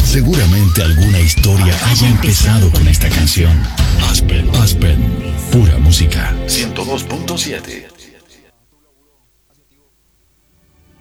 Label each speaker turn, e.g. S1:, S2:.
S1: Seguramente alguna historia haya empezado con esta canción. Aspen, pura música. 102.7.